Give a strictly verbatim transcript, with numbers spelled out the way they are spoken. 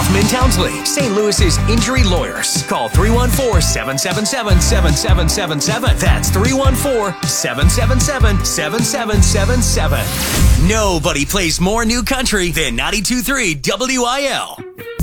Hoffman Townsley, Saint Louis's injury lawyers. Call three one four, seven seven seven, seven seven seven seven. That's three one four, seven seven seven, seven seven seven seven. Nobody plays more new country than ninety-two point three W I L.